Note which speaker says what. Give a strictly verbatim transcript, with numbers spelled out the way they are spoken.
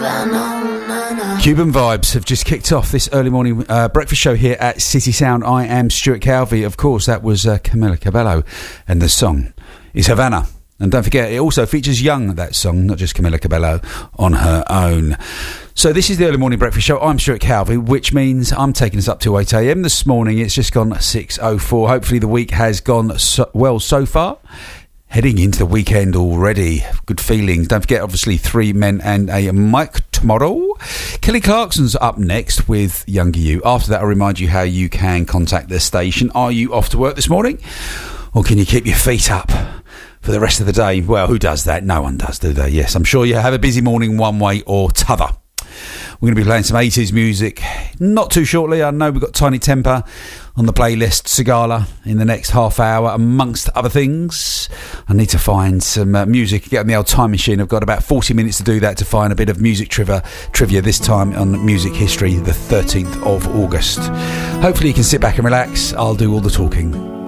Speaker 1: Cuban vibes have just kicked off this early morning uh, breakfast show here at City Sound. I am Stuart Calvey. Of course, that was uh, Camila Cabello, and the song is Havana. And don't forget, it also features Young, that song, not just Camila Cabello on her own. So this is the early morning breakfast show. I'm Stuart Calvey, which means I'm taking us up to eight a.m. this morning. It's just gone six oh four. Hopefully the week has gone so, well so far. Heading into the weekend already. Good feelings. Don't forget, obviously, Three Men and a Mic tomorrow. Kelly Clarkson's up next with Younger You. After that, I'll remind you how you can contact the station. Are you off to work this morning? Or can you keep your feet up for the rest of the day? Well, who does that? No one does, do they? Yes, I'm sure you have a busy morning one way or t'other. We're going to be playing some eighties music not too shortly. I know we've got Tiny Temper on the playlist, Sigala in the next half hour, amongst other things. I need to find some uh, music, get on the old time machine. I've got about forty minutes to do that, to find a bit of music trivia, trivia this time on music history, the thirteenth of August. Hopefully you can sit back and relax. I'll do all the talking.